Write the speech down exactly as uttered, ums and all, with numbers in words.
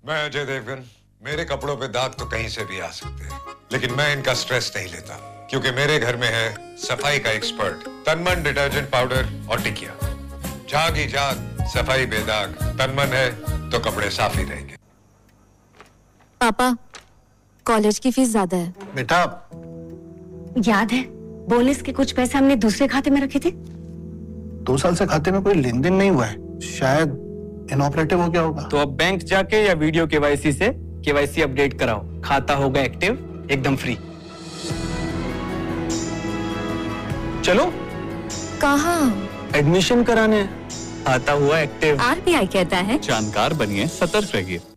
मैं अजय देवगन। मेरे कपड़ों पे दाग तो कहीं से भी आ सकते हैं, लेकिन मैं इनका स्ट्रेस नहीं लेता, क्योंकि मेरे घर में है सफाई का एक्सपर्ट तनमन डिटर्जेंट पाउडर और टिकिया। झाग ही झाग, सफाई बेदाग। तनमन है तो कपड़े साफ ही रहेंगे। पापा, कॉलेज की फीस ज्यादा है। बेटा, याद है बोनस के कुछ पैसे हमने दूसरे खाते में रखे थे? दो साल से खाते में कोई लेन देन नहीं हुआ है, शायद इनऑपरेटिव हो गया होगा। तो अब बैंक जाके या वीडियो केवाईसी से केवाईसी अपडेट कराओ, खाता होगा एक्टिव, एकदम फ्री। चलो। कहाँ? एडमिशन कराने। खाता हुआ एक्टिव। आरबीआई कहता है जानकार बनिए, सतर्क रहिए।